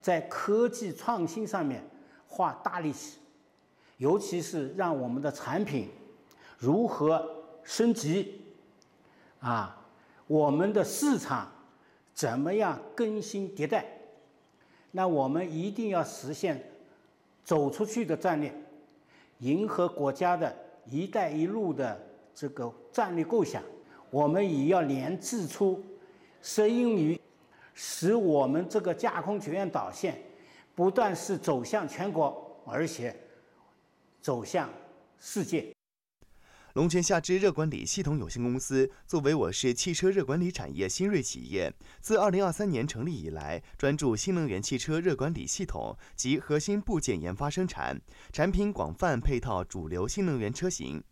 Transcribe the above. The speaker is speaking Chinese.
在科技创新上面花大力气，尤其是让我们的产品如何升级，我们的市场怎么样更新迭代。那我们一定要实现走出去的战略，迎合国家的一带一路的这个战略构想。我们也要研制出适应于使我们这个架空全员导线不但是走向全国，而且走向世界。 龙泉下肢热管理系统有限公司作为我市汽车热管理产业新锐企业，自2023年成立以来，专注新能源汽车热管理系统及核心部件研发生产，产品广泛配套主流新能源车型。